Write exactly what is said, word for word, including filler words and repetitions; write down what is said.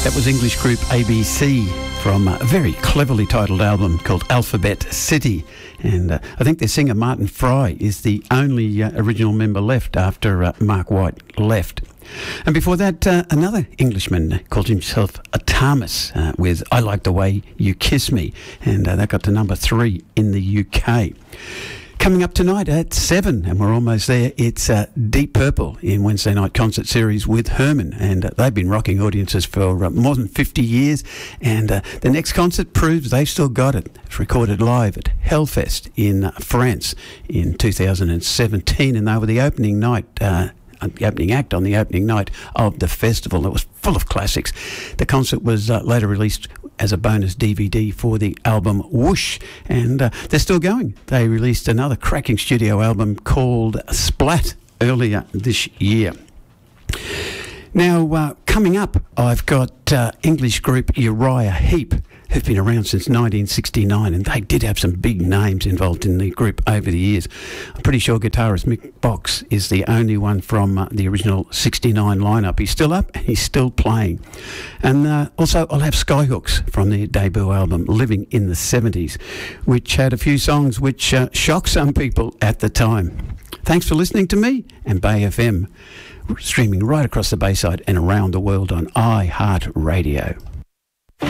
That was English group A B C from a very cleverly titled album called Alphabet City. And uh, I think their singer Martin Fry is the only uh, original member left after uh, Mark White left. And before that, uh, another Englishman called himself Atamis uh, with I Like the Way You Kiss Me. And uh, that got to number three in the U K. Coming up tonight at seven, and we're almost there, it's uh, Deep Purple in Wednesday Night Concert Series with Herman, and uh, they've been rocking audiences for uh, more than fifty years, and uh, the next concert proves they've still got it. It's recorded live at Hellfest in uh, France in two thousand seventeen, and they were the opening night uh, the opening act on the opening night of the festival. It was full of classics. The concert was uh, later released as a bonus D V D for the album Whoosh, and uh, they're still going. They released another cracking studio album called Splat earlier this year. Now, uh, coming up, I've got uh, English group Uriah Heep, who've been around since nineteen sixty-nine, and they did have some big names involved in the group over the years. I'm pretty sure guitarist Mick Box is the only one from uh, the original sixty-nine lineup. He's still up and he's still playing. And uh, also I'll have Skyhooks from their debut album Living in the seventies, which had a few songs which uh, shocked some people at the time. Thanks for listening to me and Bay F M, streaming right across the Bayside and around the world on iHeartRadio.